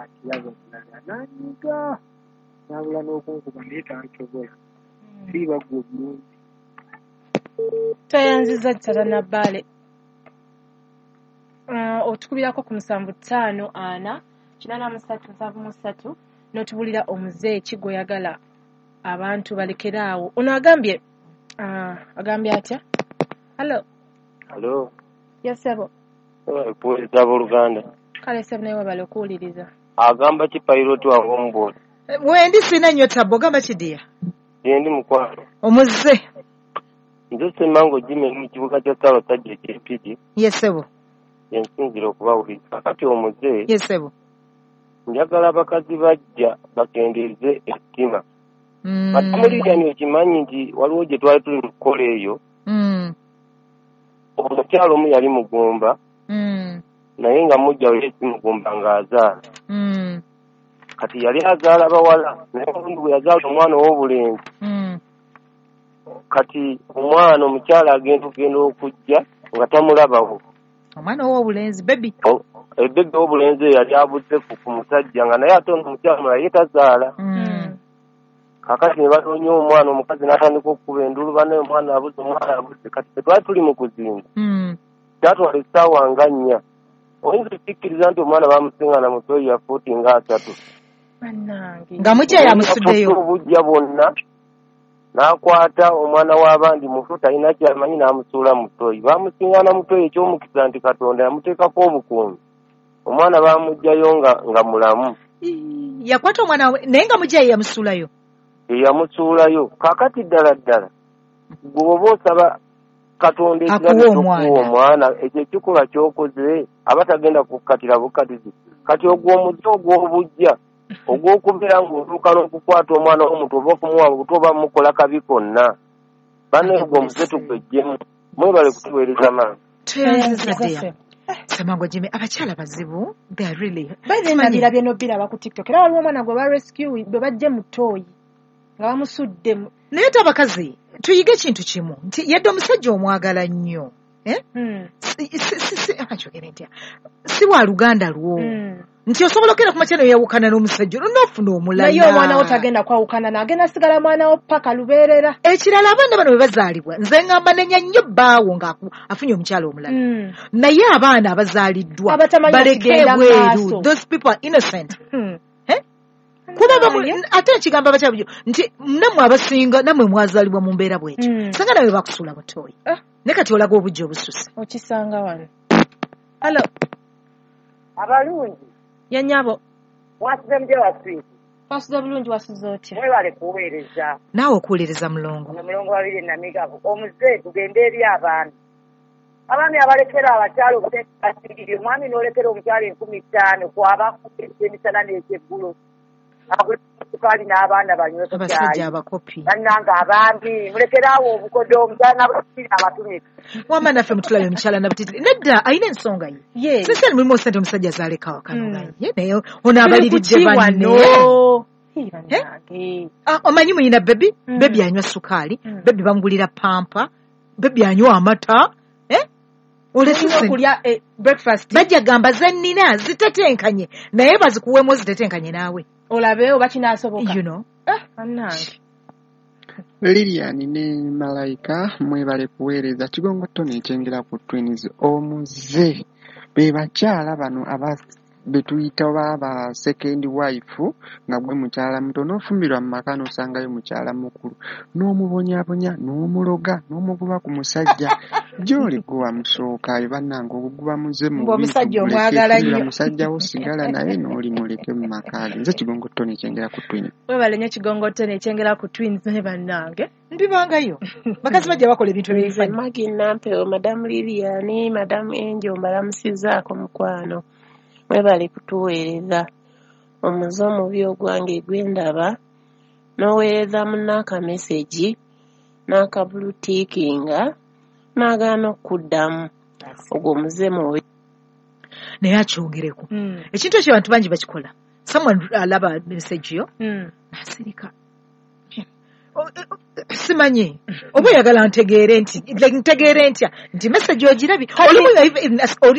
kirabo kirala nanyiga nabula n'okunkuba naye tansobola siibagwa obulungi tweyanziza ttala Nabbaale otukubirako ku 754883 n'otubulira omuzeeyi Kiggwe yagala abantu balekeraawo ono agambye atya Hello. Yes sebo Kuwuliriza abooluganda. Kale sebo naye wabale okuwuliriza. Agamba ki pilot wa Homeboard? Wendi sina nnyo tabbo gamba kidiya. Yendi mukwano. Omuzze. Nze Ssemango Jimmy mu kibuga kya Ssaabasajja eky'Empigi. Yes sebo. Yensinzira okubawuliriza. Kati omuzze. Yes sebo. Njagala abakazi bajja bakendeeze ettima. Batamulirani okimanyi nti waliwo gye twali tuli mu kukola eyo. Omukyalo omu yali mugumba. Naye nga mujja we si mugumba ng'azaala. Kati yali azaala bawala naye olundi bwe yazaala omwana ow'obulenzi. Kati omwana omukyala agenda okujja nga tamulabawo. Omwana ow'obulenzi bebi. Bebi ow'obulenzi yali abuze ku musajja nga naye ate omukyala mulala ye tazaala. Kakati ne batoonya omwana omukazi n'atandika okukuba endulu banaye omwana abuze kati tetwali tuli mu kuzinga. Kyatwala essaawa nga 4. Oyinza okukkiriza nti omwana bamusiŋŋana mu toyi ya fuuti nga 3. Nga mukyala yamusuddeyo. Obujja bwonna n'akwata omwana w'abandi mufu talina kyamanyi n'amusuula mu toyi. Bamusiŋŋana mu toyi eky'omukisa nti Katonda yamuteekako obukuumi. Omwana baamuggyayo nga mulamu. Yakwata omwana naye nga mukyala yamusuulayo. Yamusuulayo. Kaakati ddala bw'oba osaba Katonda okuwa omwana ekyo ekikola ky'okoze aba tagenda kukkatira bukatizi. Kati ogwo omuzze ogw'obujja ogw'okubeera ng'otuuka n'okukwata omwana w'omuntu oba okumuwa buto oba mukola kabi konna. Banne ogwo omuzze tugwejjemu. Mwebale kutuweereza maanyi. Tweyanziza Ssemango Jimmy abakyala bazibu. They are really. Bagirabye n'obbiraba ku TikTok. Era waliwo omwana gwe barescue bwe bajje mu ttooyi nga bamusuddemu. Naye abakazi tuyige ekintu kimu nti yadde omusajja omwagala nnyo. Si wa luganda lwo. Nti osobola okera ku makyano yawukana n'omusajja n'ofuna omulala. Naye omwana wo tagenda kwawukana n'agenda sigala mwana wo paka lubeerera. Ekirala abaana bano bwe bazaalibwa nze ngamba nenya nnyo bbaawo ng'afunye omukyala omulala. Naye abaana abazaaliddwa baleke bweru. Those people are innocent. Kuba ate ekigamba abakyala nti nammwe abasinga nammwe mwazaalibwa mu mbeera bw'etyo. Sanga nawe bakusuula mu ttooyi. Ne kati olaga obujja obususe. Okisanga wano. Hello. Abalungi. Yannyabo. Wasize mje wasize. Wasize bulungi wasize otya. Mwebale kuweereza. Naawe okuweereza mulongo. Mulongo babiri na migabo. Omuzze tugende eri abaana. Abaami abalekera abakyala okuteekasiriri omwami n'olekera omukyala 15,000 kwaba emisana n'ekyeggulo. Akuli n'abaana banywe ku cyayi. Abasajja abakopi. Bannanga abambi mulekeraawo obukodde omukyala n'abatumire abatumire. Wama naffe mutulabe omukyala n'abutitiri. Nedda ayina ensonga ye. Sese mulimu osente omusajja azaaleka wakano ye naye ono abaliridde banne. Omanyi muyina bebi? Bebi anywa sukaali. Bebi bamugulira pampa. Bebi anywa amata. Okulya breakfast. Bajja gamba ze nnina zitetenkanye naye bazikuweemu zitetenkanye naawe. Olabe oba kinaasoboka. You know. Annange. Lilian ne Malayika mwebale kuweereza Kigongo Tony ekyengera ku Twins omuzze be bakyala bano betuyita baba second wife nga gwe mukyala muto n'ofumbirwa mu maka n'osangayo mukyala mukulu n'omubonyabonya n'omuloga n'omuguba ku musajja gy'oli gwe wamusooka bannanga oguguba muze mu omusajja omwagala nnyo musajja wo sigala naye n'oli muleke mu maka ge. Nze Kigongo Tony ekyengera ku Twins. Webale nnyo Kigongo Tony ekyengera ku Twins ne bannange. Mbibangayo. Bakazi bajja bakola ebintu ebifanyi. Magi Nampeo, Madam Lilian, Madam Angel mbalamusizaako mukwano. Mwebale kutuweereza omuze omubi ogwange gwendaba n'oweereza munaaka mesegi n'akabulutiikinga n'agaana okuddamu ogwo muze mubi. Naye akyogereko ekintu ekyo abantu bangi bakikola. Someone alaba message yo nasirika simanyi oba oyagala ntegeere ntya nti message ogirabye